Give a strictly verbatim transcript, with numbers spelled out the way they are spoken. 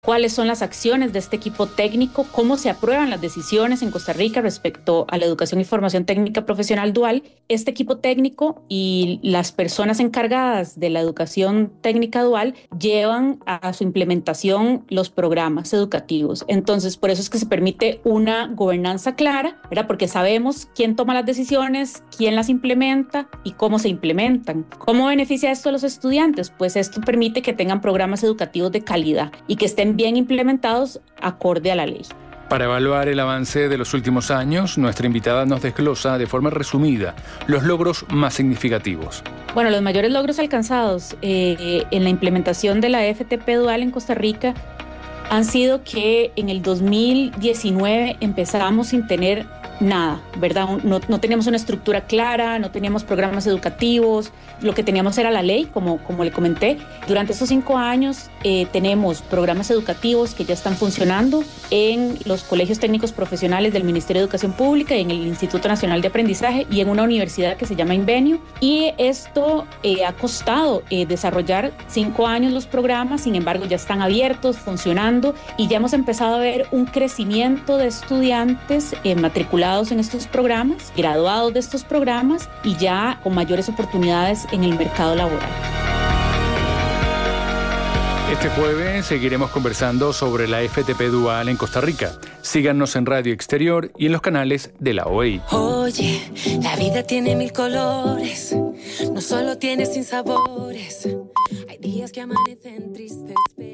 cuáles son las acciones de este equipo técnico, cómo se aprueban las decisiones en Costa Rica respecto a la educación y formación técnica profesional dual. Este equipo técnico y las personas encargadas de la educación técnica dual llevan a su implementación los programas educativos. Entonces, por eso es que se permite una gobernanza clara, ¿verdad? Porque sabemos quién toma las decisiones, quién las implementa y cómo se implementan. ¿Cómo beneficia esto a los estudiantes? Pues esto permite que tengan programas educativos de calidad y que estén bien implementados acorde a la ley. Para evaluar el avance de los últimos años, nuestra invitada nos desglosa de forma resumida los logros más significativos. Bueno, los mayores logros alcanzados eh, en la implementación de la F T P dual en Costa Rica han sido que en el dos mil diecinueve empezamos sin tener nada, ¿verdad? No, no teníamos una estructura clara, no teníamos programas educativos, lo que teníamos era la ley, como, como le comenté. Durante estos cinco años eh, tenemos programas educativos que ya están funcionando en los colegios técnicos profesionales del Ministerio de Educación Pública y en el Instituto Nacional de Aprendizaje y en una universidad que se llama Invenio. Y esto eh, ha costado eh, desarrollar cinco años los programas, sin embargo ya están abiertos, funcionando y ya hemos empezado a ver un crecimiento de estudiantes eh, matriculados en estos programas, graduados de estos programas y ya con mayores oportunidades en el mercado laboral. Este jueves seguiremos conversando sobre la F T P dual en Costa Rica. Síganos en Radio Exterior y en los canales de la O E I. Oye, la vida tiene mil colores, no solo tiene sinsabores. Hay días que amanecen tristes.